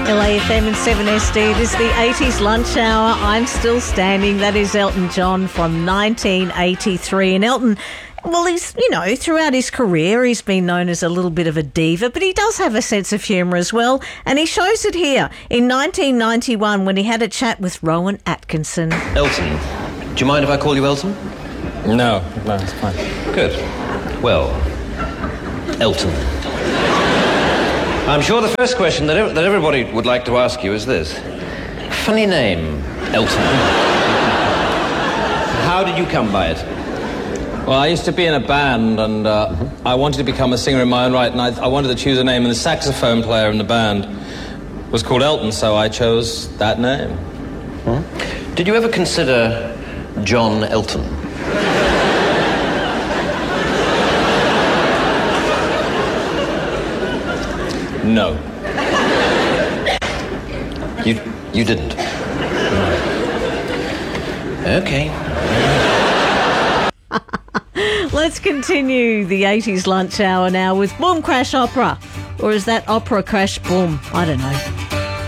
LAFM and 7SD. It is the 80s lunch hour. I'm Still Standing. That is Elton John from 1983. And Elton, well, he's, throughout his career, he's been known as a little bit of a diva, but he does have a sense of humour as well. And he shows it here in 1991 when he had a chat with Rowan Atkinson. Elton, do you mind if I call you Elton? No, it's fine. Good. Well, Elton. I'm sure the first question that everybody would like to ask you is this. Funny name, Elton. How did you come by it? Well, I used to be in a band, and I wanted to become a singer in my own right, and I wanted to choose a name, and the saxophone player in the band was called Elton, so I chose that name. Did you ever consider John Elton? No. You didn't? Okay. Let's continue the 80s lunch hour now with Boom Crash Opera. Or is that Opera Crash Boom? I don't know.